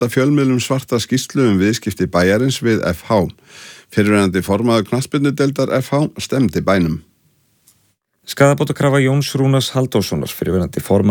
fjölmiðlum svarta skýrslu viðskipti bæjarins við FH. Fyrrverandi formaður knattspyrnudeildar FH stefndi bænum. Skaðabótakrafa Jóns Rúnars Halldórssonar, fyrrverandi formanns